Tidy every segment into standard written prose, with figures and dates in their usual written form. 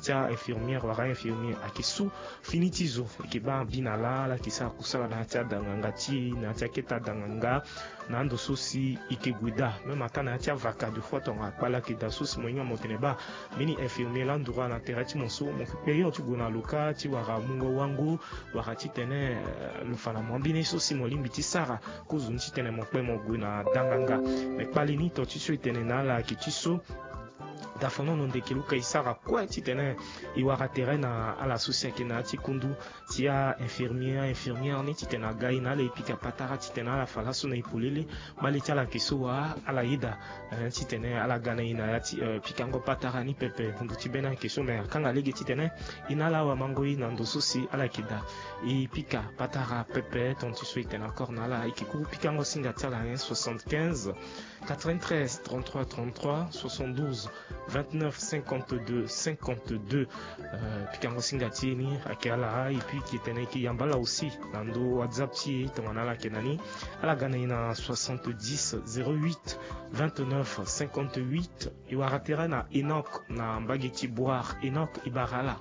tia infirmière wara infirmière akisu finitizo ikiba binala la kisa kusala na tia dangangati na tia keta danganga na ndo susi ikiguida même atana tia vaka de fois ton akpala ki da susi moyo moteneba mini infirmière la ndura na terati monso mon période tu gona luka ti wara mungo wangu wara ti tene le fana mwambine susi molimbi ti sara kuzun ti tene mo pe mo guna danganga me palini to ti so tene na la ki ti so da fono non de kiluka isara kwa ti tene iwara terena ala susi kena ti kundu ti a infirmière ni ti tena gai na le pika patara ti tena la fala so na ipulele mali ti ala kiso wa ala ida ti tene ala gana ina ti pikango patara ni pepe kundu ti bena kiso me kanga lege ti tene ina la wa mango ina ndo susi ala kida i pika patara pepe ton ti so tena encore na la ikiku pikango singa ti ala 75 93 33 33 72 29 52 52 pikango singati ni akala et puis qui était qui yambala aussi nando WhatsApp ti tonana kenani ala gana ina 70 08 29 58 iwaratera na Enoch na mbagiti boire Enoch Ibarala.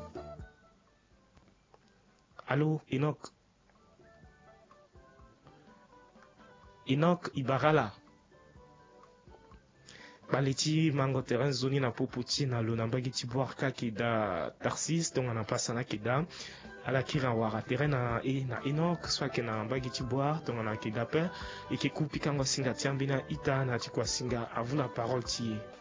Allô Enoch Ibarala. Baleti mango terrain zoni na poputi na lo na mbagiti boire kaki da Tarsis donc na pasana kida ala kira wara terrain na Enoch soit que na mbagiti boire donc na kida pe et qui coupe kango singa tiambina ita na tikwa singa à vous la parole tie.